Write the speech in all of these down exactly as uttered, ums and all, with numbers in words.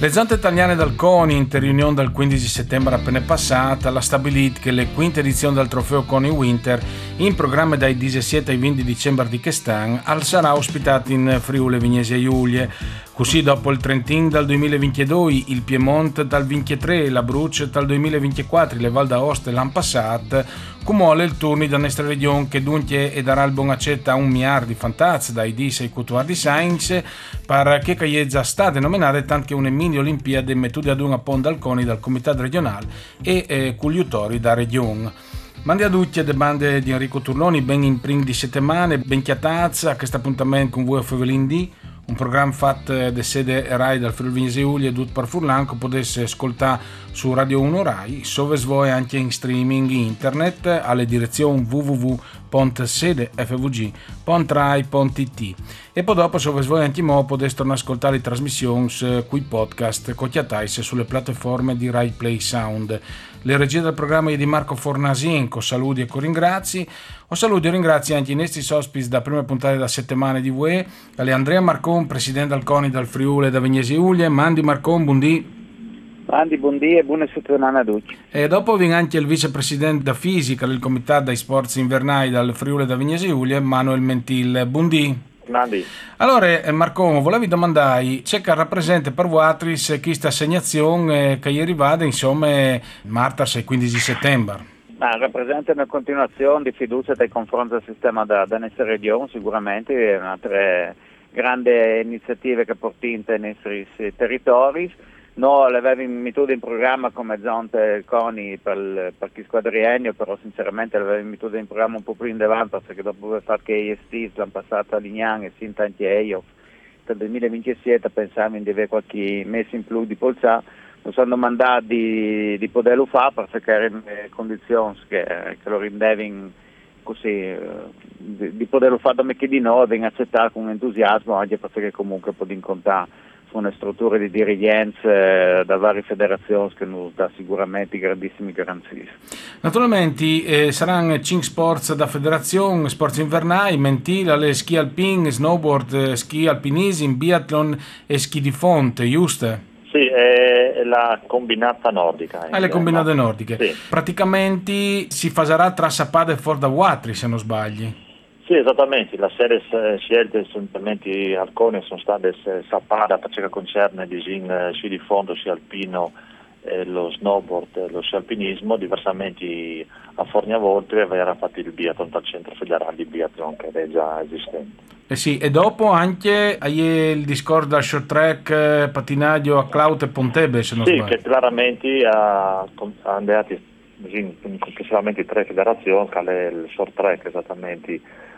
Le zonte italiane dal CONI, in riunione dal quindici settembre appena passata, la stabilit che le quinte edizioni del trofeo CONI Winter, in programma dai diciassette ai venti dicembre di quest'anno, al sarà ospitato in Friuli Venezia Giulia. Così dopo il Trentin dal duemilaventidue, il Piemonte dal ventitré, l'Abruzzo dal duemilaventiquattro, le Val d'Aosta l'anno passato, cumole il turno da nostra regione che dunque e darà il buon accetta a un miliardo di fantazzi dai dis ai cultuari di science per che è già state nominate tanto che una mini olimpiade mettude ad una ponda al CONI dal comitato regionale e eh, cugliutori da regione. Mandi a tutti le bande di Enrico Turloni ben in prim di settimane, ben chiatazza a questo appuntamento con voi a Fevelin D, un programma fatto da sede Rai dal Friuli Venezia Giulia e tutto per Furlan che potesse ascoltare su Radio uno Rai, sove svoi anche in streaming internet alle direzioni w w w punto sede f v g punto rai punto i t e poi dopo sove svoi anche mo potesse tornare ad ascoltare le trasmissioni qui podcast cocchiatais sulle piattaforme di Rai Play Sound. Le regie del programma è di Marco Fornasinco, saluti e ringrazi. O saluti e ringrazi anche i nostri ospiti da prima puntata da settimane di U E, alle Andrea Marcon, presidente del CONI dal Friuli e da Venezia Giulia, Mandi Marcon, buondì. Mandi, buondì e buona settimana a tutti. E dopo viene anche il vicepresidente da fisica del comitato dei sport invernali dal Friuli e da Venezia Giulia, Manuel Mentil, buondì. Mandi. Allora, Marco, volevi domandare, c'è che rappresenta per voi questa assegnazione che ieri vada, insomma, martedì e quindici settembre? Ma rappresenta una continuazione di fiducia nei confronti del sistema da, da nostra regione, sicuramente, è un'altra grande iniziativa che porta nei nostri territori. Noi l'avevamo messo in programma come zonte CONI per, per chi squadriennio, però sinceramente l'avevamo messo in programma un po' più in davanti, perché dopo aver fatto che gli estivi l'hanno passato a Lignan e sin tanti io, nel duemilaventisette pensavamo di avere qualche mese in più di polsa, non sono mandato di, di poterlo fare perché erano condizioni che, che lo rendevano così, di, di poterlo fare da me che di noi, vengono accettato con entusiasmo, anche perché comunque può incontrare una struttura di dirigenze da varie federazioni che non dà sicuramente grandissimi garanzie. Naturalmente eh, saranno cinque sports da federazione, sport invernali, mentile, schi alpin, snowboard, schi alpinismo, biathlon e schi di fonte, giusto? Sì, è la combinata nordica. Ah, le combinate nordiche. Sì. Praticamente si farà tra Sappada e Forda Watri, se non sbagli. Sì, esattamente, le serie scelte essenzialmente al CONI sono state Sappada per ciò che concerne il sci di fondo, sci alpino, eh, lo snowboard e lo sci alpinismo, diversamente a Forniavolte aveva fatto il biathlon dal centro federale di biathlon che è già esistente. Eh sì, e dopo anche il discorso da short track, patinaggio a Claute e Pontebe, se non sì, sbaglio. Sì, che chiaramente ha andato complessivamente tre federazioni, che è il short track esattamente,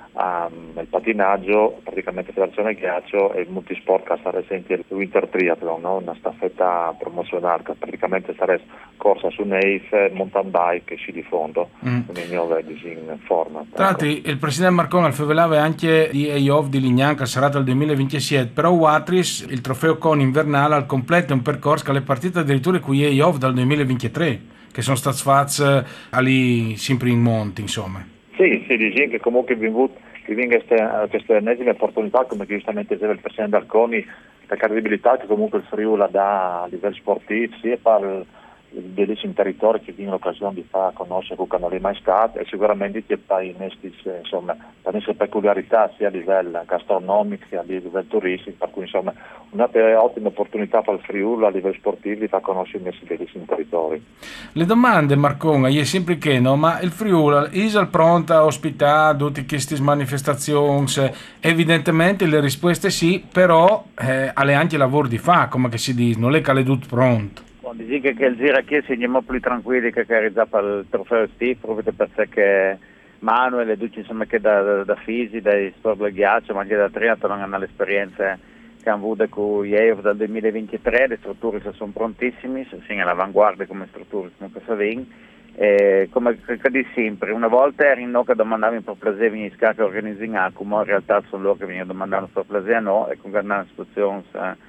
Um, il patinaggio, praticamente federazione ghiaccio e il multisport che sarà sempre il Winter Triathlon, no? Una staffetta promozionale che praticamente sarà corsa su Neif, mountain bike e sci di fondo, mm. quindi ne ho in forma. Tra l'altro ecco. Il presidente Marcon alfevelava anche di A I O F di Lignan che sarà dal duemilaventisette, però Watris, il trofeo CONI invernale al completo è un percorso che le partite addirittura qui A I O F dal duemilaventitré, che sono state fatte lì sempre in monte, insomma. Sì, si dice che comunque che venga questa ennesima opportunità, come giustamente diceva il presidente Arconi, la credibilità che comunque il Friuli dà a livello sportivo, sia per i bellissimi territori che hanno l'occasione di far conoscere che non è mai stato, e sicuramente che per i nostri, insomma, per le nostre peculiarità sia a livello gastronomico sia a livello turistico, per cui insomma un'altra ottima opportunità per il Friuli a livello sportivo di far conoscere i nostri bellissimi territori. Le domande Marcon è sempre che no, ma il Friuli è pronto a ospitare tutte queste manifestazioni? Evidentemente le risposte sì, però eh, alle anche lavoro di fa, come che si dice, non è che è tutto pronto. Dico che il giro qui siamo più tranquilli che è già per il trofeo estivo, proprio perché Manuel e tutti insomma che da, da, da fisi, dai sport del ghiaccio, ma anche da triathlon hanno l'esperienza che hanno avuto con gli E F dal duemilaventitré, le strutture sono prontissime, sono all'avanguardia come strutture comunque Savin. Eh, come di sempre, una volta erano noi che domandavano per piacere venire a scacco organizzare, ma in realtà sono loro che venivano domandando per piacere a noi e con grandi situazioni eh,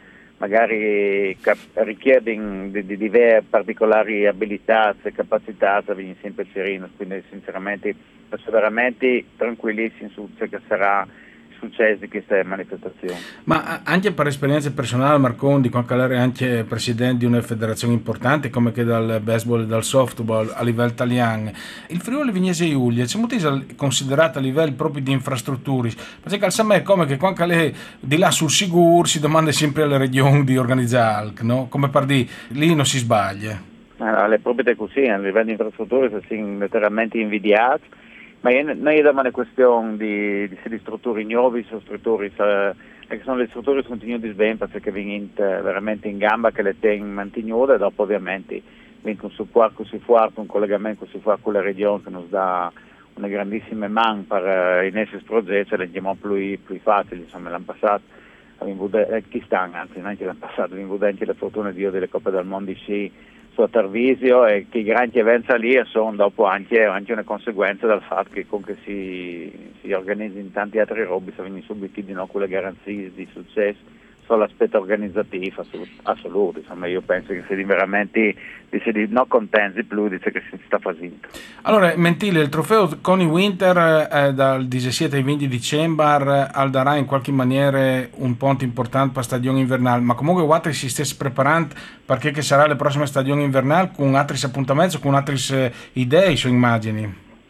magari cap- richiedono di, di, di avere particolari abilità e capacità, vengono sempre sereni, quindi sinceramente sono veramente tranquillissimi su ciò che sarà successo di queste manifestazioni. Ma anche per esperienza personale, Marcon, di quando era anche presidente di una federazione importante come che dal baseball e dal softball a livello italiano, il Friuli Venezia Giulia c'è molto considerato a livello proprio di infrastrutture, perché al Samè è come che quando è di là sul sicuro si domanda sempre alle regioni di organizzare, no? Come per dire, lì non si sbaglia. Allora, le proprie così, a livello di infrastrutture sono letteralmente invidiati, ma non è da una questione di, di, di strutture nuove, sono strutture, eh, perché sono le strutture che continuano di svenire perché vengono veramente in gamba, che le tengono mantenute e dopo ovviamente vengono un supporto così forte, un collegamento così forte con la regione che ci dà una grandissima mano per uh, i nostri progetti, le rendiamo più, più facili, insomma l'anno passato abbiamo eh, chi stanno, anzi non anche l'anno passato, abbiamo avuto anche la fortuna di io delle Coppe del Mondo di sci su a Tarvisio e che i grandi eventi lì sono dopo anche, anche una conseguenza del fatto che comunque si, si organizza in tanti altri robi, si vengono subito di no con le garanzie di successo sull'aspetto organizzativo assoluto, insomma io penso che si veramente dice di non contenti più, dice che si sta facendo. Allora, Mentile, il trofeo Coni Winter eh, dal diciassette ai venti dicembre al darà in qualche maniera un punto importante per la stagione invernale, ma comunque Watri si stesse preparando perché che sarà la prossima stagione invernale con altri appuntamenti, con altre eh, idee, su immagini?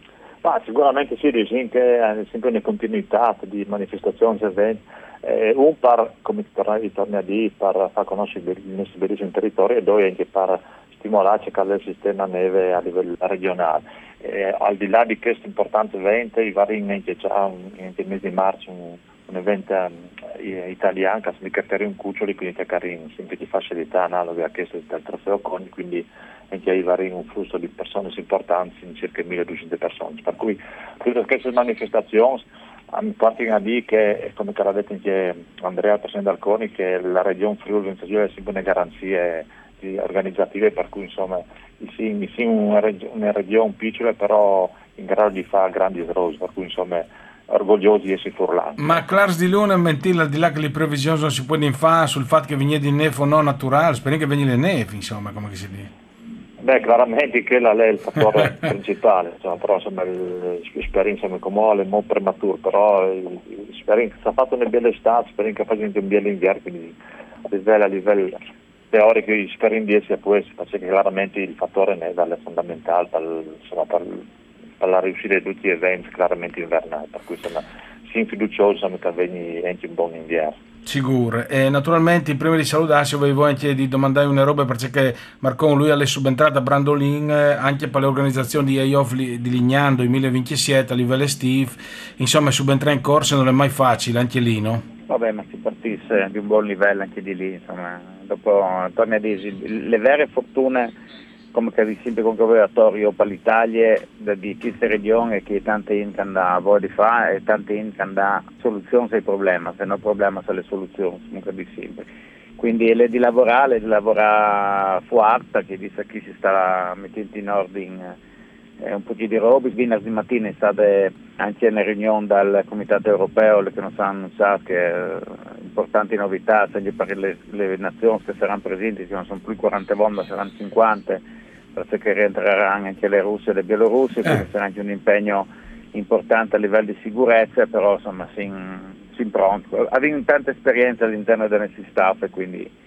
Ma sicuramente sì, dice che è sempre una continuità di manifestazioni, eventi. Eh, un per, come torna a dire, per far conoscere il nostro bellissimo territorio e due anche per stimolare il sistema neve a livello regionale. Eh, al di là di questo importante evento, i vari anche già nel mese di marzo un, un evento um, italiano che si chiama un cuccioli, quindi che sempre di facilità analoghe a questo del trofeo Coni, quindi anche ai vari un flusso di persone importanti, in circa milleduecento persone. Per cui tutte queste manifestazioni mi portano a dire che, come l'ha detto anche Andrea, presidente Alconi, che la regione Friuli Venezia Giulia è sempre una garanzia organizzative, per cui insomma sì, sì una, reg- una regione piccola però in grado di fare grandi rose, per cui insomma orgogliosi di essere furlani. Ma Clars di Luna mentire al di là che le previsioni non si possono fare sul fatto che viene di neve o no naturale, speriamo che venga le neve, insomma, come si dice. Beh, chiaramente quello è il fattore principale, insomma, però insomma l'esperienza come è molto prematuro, però l'esperienza ha fatto una bella estate, speriamo che faccia anche un bel inverno, quindi a livello, a livello teorico speriamo di essere questo, perché chiaramente il fattore neve è fondamentale per, insomma, per, per la riuscita di tutti gli eventi chiaramente invernali, per cui insomma siamo fiduciosi insomma, che avvenga anche un buon inverno. Sicuro. E naturalmente prima di salutarsi volevo anche di domandare una roba perché Marcon lui è subentrato a Brandolin anche per le organizzazioni di A I O F di Lignano duemilaventisette a livello estivo, insomma subentrare in corsa non è mai facile anche lì, no? Vabbè, ma si partisse di un buon livello anche di lì, insomma dopo torna a dire le vere fortune come che vi sempre concorratorio per l'Italia di queste regioni che tante in che andà voglia di fare e tante in che andà soluzioni ai problemi, se non problema sono le soluzioni, comunque di sempre. Quindi è di lavorare, è di lavorare forte, che dice chi si sta mettendo in ordine eh, un po' di robe. Venerdì mattina è stata anche una riunione dal Comitato Europeo che non sa annunciare che eh, importanti novità, anche per le, le nazioni che saranno presenti, che non sono più quaranta volte, ma saranno cinquanta, perché rientreranno anche le Russie e le Bielorussie, quindi eh. sarà anche un impegno importante a livello di sicurezza, però insomma si, si pronto. Abbiamo tanta esperienza all'interno del nostro staff e quindi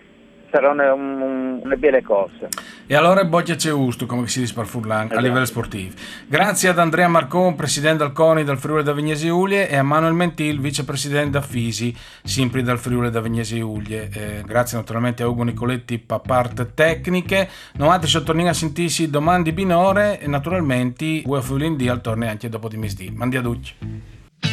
sarà una, un, una bella cosa. E allora boccia c'è gusto, come si dice per Furlan, esatto, a livello sportivo. Grazie ad Andrea Marcon, presidente del CONI del Friuli da Venezia Giulia, e a Manuel Mentil, vicepresidente da Fisi, sempre del Friuli da Venezia Giulia. Eh, grazie naturalmente a Ugo Nicoletti per parte tecniche. Noi altri sottolineiamo a sentirsi domani binore e naturalmente voi a Friuli al torneo anche dopo di misdì. Mandi a tutti.